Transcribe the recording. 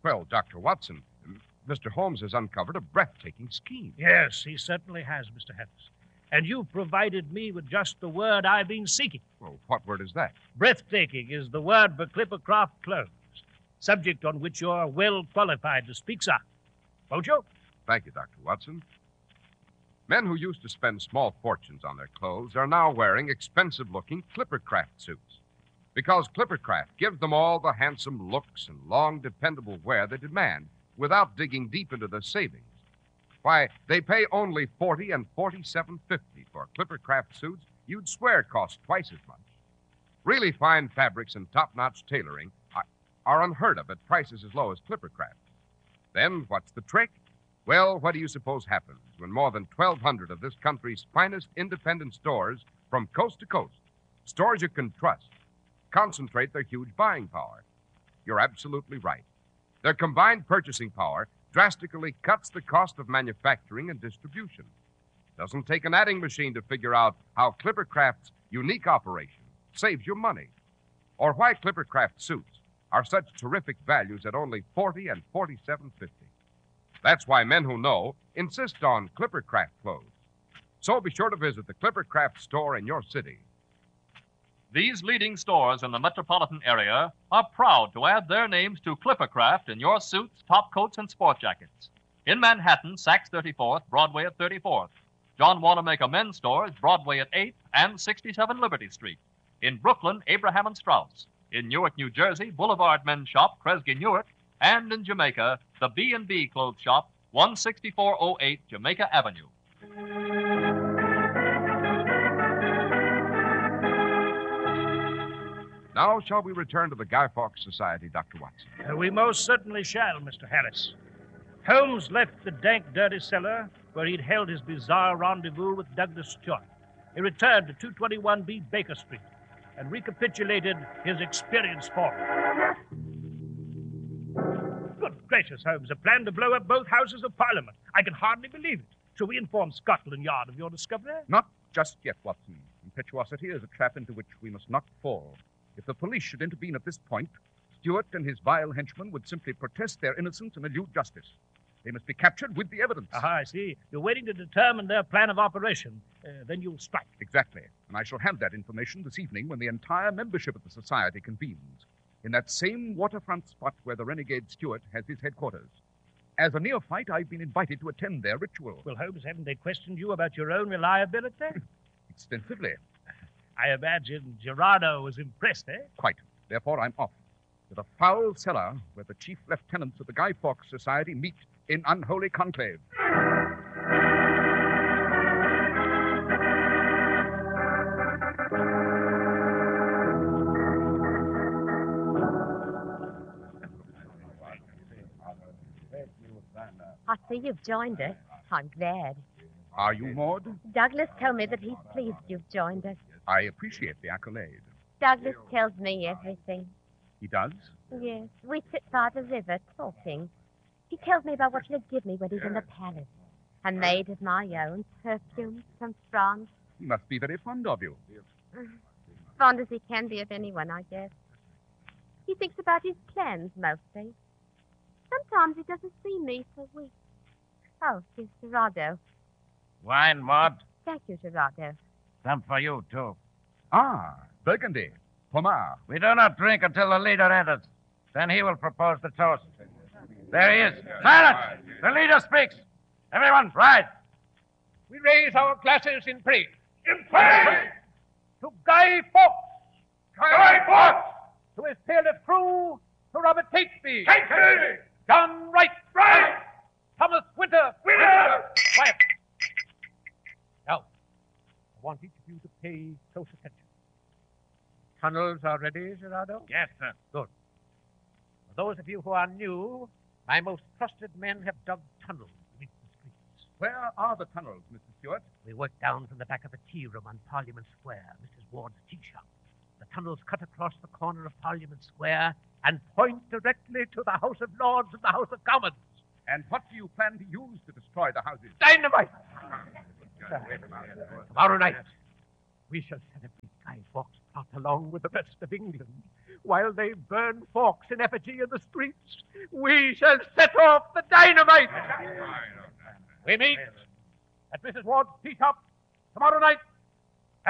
Well, Dr. Watson, Mr. Holmes has uncovered a breathtaking scheme. Yes, he certainly has, Mr. Harris. And you've provided me with just the word I've been seeking. Well, what word is that? Breathtaking is the word for Clippercraft clothes, subject on which you're well qualified to speak, sir. Won't you? Thank you, Dr. Watson. Men who used to spend small fortunes on their clothes are now wearing expensive-looking Clippercraft suits, because Clippercraft gives them all the handsome looks and long, dependable wear they demand without digging deep into their savings. Why, they pay only $40 and $47.50 for Clippercraft suits you'd swear cost twice as much. Really fine fabrics and top-notch tailoring are unheard of at prices as low as Clippercraft. Then, what's the trick? Well, what do you suppose happens when more than 1,200 of this country's finest independent stores from coast to coast, stores you can trust, concentrate their huge buying power? You're absolutely right. Their combined purchasing power drastically cuts the cost of manufacturing and distribution. Doesn't take an adding machine to figure out how Clippercraft's unique operation saves you money, or why Clippercraft suits are such terrific values at only $40 and $47.50. That's why men who know insist on Clippercraft clothes. So be sure to visit the Clippercraft store in your city. These leading stores in the metropolitan area are proud to add their names to Clippercraft in your suits, top coats, and sport jackets. In Manhattan, Saks 34th, Broadway at 34th. John Wanamaker Men's Stores, Broadway at 8th and 67 Liberty Street. In Brooklyn, Abraham and Strauss. In Newark, New Jersey, Boulevard Men's Shop, Kresge Newark. And in Jamaica, the B&B Clothes Shop, 16408 Jamaica Avenue. Now, shall we return to the Guy Fawkes Society, Dr. Watson? We most certainly shall, Mr. Harris. Holmes left the dank, dirty cellar where he'd held his bizarre rendezvous with Douglas Stewart. He returned to 221B Baker Street and recapitulated his experience for him. Good gracious, Holmes, a plan to blow up both houses of Parliament. I can hardly believe it. Shall we inform Scotland Yard of your discovery? Not just yet, Watson. Impetuosity is a trap into which we must not fall. If the police should intervene at this point, Stewart and his vile henchmen would simply protest their innocence and elude justice. They must be captured with the evidence. Aha, I see. You're waiting to determine their plan of operation. Then you'll strike. Exactly. And I shall have that information this evening when the entire membership of the society convenes, in that same waterfront spot where the renegade Stewart has his headquarters. As a neophyte, I've been invited to attend their ritual. Well, Holmes, haven't they questioned you about your own reliability? Extensively. I imagine Gerardo was impressed, eh? Quite. Therefore, I'm off to the foul cellar where the chief lieutenants of the Guy Fawkes Society meet in unholy conclave. I see you've joined us. I'm glad. Are you, Maud? Douglas told me that he's pleased you've joined us. I appreciate the accolade. Douglas tells me everything. He does? Yes. We sit by the river talking. He tells me about what he'll give me when he's in the palace. A maid of my own, perfumes from France. He must be very fond of you. Fond as he can be of anyone, I guess. He thinks about his plans, mostly. Sometimes he doesn't see me for weeks. Oh, here's Gerardo. Wine, Maud. Thank you, Gerardo. Some for you, too. Ah, Burgundy. Pomard. We do not drink until the leader enters. Then he will propose the toast. There he is. Silence! The leader speaks. Everyone, rise. We raise our glasses in praise. In praise! To Guy Fawkes! Guy Fawkes! To his fearless crew, to Robert Catesby! Catesby! John Wright! Right! Thomas Winter! Winter! Quiet! Now, I want each of you to pay close attention. Tunnels are ready, Gerardo? Yes, sir. Good. For those of you who are new, my most trusted men have dug tunnels beneath the streets. Where are the tunnels, Mr. Stewart? We work down from the back of the tea room on Parliament Square, Mrs. Ward's tea shop. The tunnels cut across the corner of Parliament Square and point directly to the House of Lords and the House of Commons. And what do you plan to use to destroy the houses? Dynamite! Tomorrow night, we shall celebrate Guy Fawkes' plot along with the rest of England. while they burn forks in effigy in the streets, we shall set off the dynamite. We meet at Mrs. Ward's tea shop tomorrow night